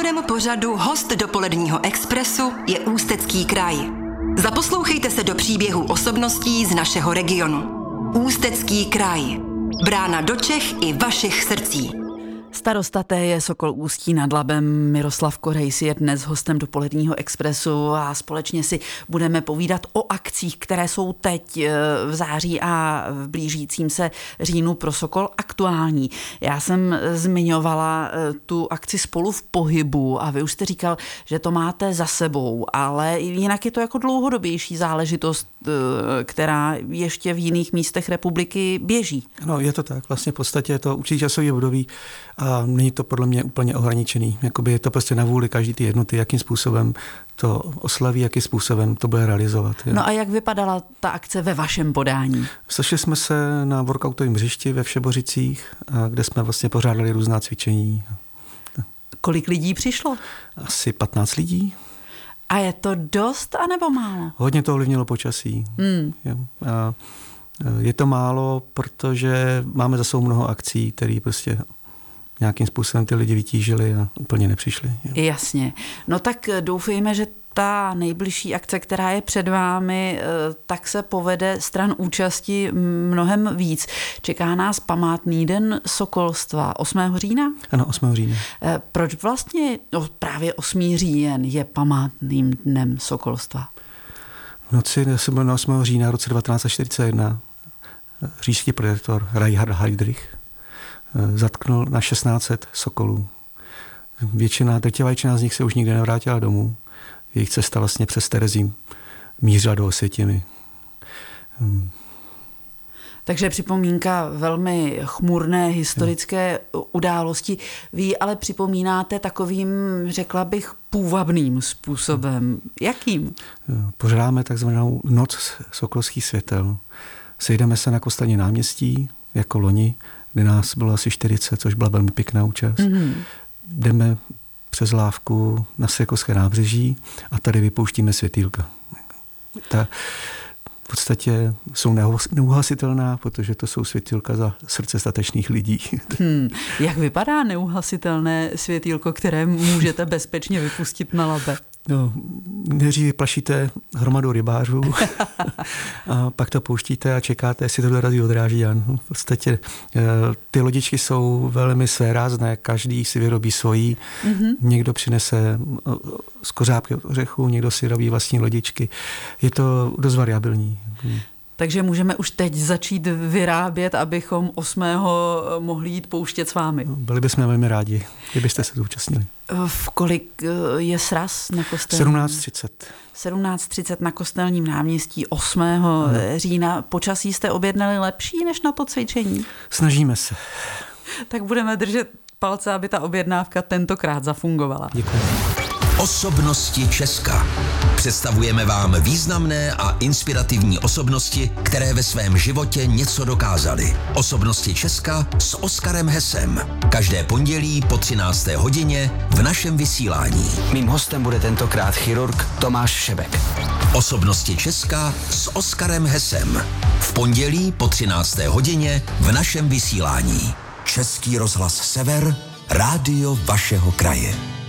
Sponzorem pořadu Host dopoledního expresu je Ústecký kraj. Zaposlouchejte se do příběhů osobností z našeho regionu. Ústecký kraj. Brána do Čech i vašich srdcí. Starosta je Sokol Ústí nad Labem Miroslav Korejs je dnes hostem dopoledního expresu a společně si budeme povídat o akcích, které jsou teď v září a v blížícím se říjnu pro Sokol aktuální. Já jsem zmiňovala tu akci Spolu v pohybu a vy už jste říkal, že to máte za sebou, ale jinak je to jako dlouhodobější záležitost, která ještě v jiných místech republiky běží. No, je to tak. Vlastně v podstatě je to určitě časový období a není to podle mě úplně ohraničený. Jakoby je to prostě na vůli každý ty jednoty, jakým způsobem to oslaví, jakým způsobem to bude realizovat. Je. No a jak vypadala ta akce ve vašem podání? Sešli jsme se na workoutovém hřišti ve Všebořicích, kde jsme vlastně pořádali různá cvičení. Kolik lidí přišlo? Asi 15 lidí. A je to dost, anebo málo? Hodně to ovlivnilo počasí. Je to málo, protože máme za sebou mnoho akcí, které prostě nějakým způsobem ty lidi vytížili a úplně nepřišli. Jasně. No tak doufejme, že ta nejbližší akce, která je před vámi, tak se povede stran účasti mnohem víc. Čeká nás památný den sokolstva 8. října? Ano, 8. října. Proč vlastně právě 8. říjen je památným dnem sokolstva? V noci 8. října roce 1941 říšský predator Reinhard Heydrich zatknul na 1600 sokolů. Drtivá většina z nich se už nikdy nevrátila domů. Jejich cesta vlastně přes Terezín mířila do Osvětimi. Takže připomínka velmi chmurné historické události. Vy ale připomínáte takovým, řekla bych, půvabným způsobem. Jakým? Pořádáme takzvanou Noc sokolských světel. Sejdeme se na Kostelní náměstí, jako loni, kde nás bylo asi 40, což byla velmi pěkná účast. Jdeme přes lávku na Svěkovské nábřeží a tady vypouštíme světýlka. Ta v podstatě jsou neuhasitelná, protože to jsou světýlka za srdce statečných lidí. Jak vypadá neuhasitelné světýlko, které můžete bezpečně vypustit na Labe? No, nejdřív vyplašíte hromadu rybářů a pak to pouštíte a čekáte, jestli to dorazí odrážďan. V podstatě ty lodičky jsou velmi svérázné, každý si vyrobí svojí. Někdo přinese z kořápky od ořechu, někdo si robí vlastní lodičky. Je to dost variabilní. Takže můžeme už teď začít vyrábět, abychom 8. mohli jít pouštět s vámi. Byli bychom velmi rádi, kdybyste se zúčastnili. V kolik je sraz na Kostelním? 17:30. 17:30 na Kostelním náměstí 8. října. Počasí jste objednali lepší než na to cvičení? Snažíme se. Tak budeme držet palce, aby ta objednávka tentokrát zafungovala. Děkuji. Osobnosti Česka. Představujeme vám významné a inspirativní osobnosti, které ve svém životě něco dokázaly. Osobnosti Česka s Oskarem Hesem. Každé pondělí po 13. hodině v našem vysílání. Mým hostem bude tentokrát chirurg Tomáš Šebek. Osobnosti Česka s Oskarem Hesem. V pondělí po 13. hodině v našem vysílání. Český rozhlas Sever, rádio vašeho kraje.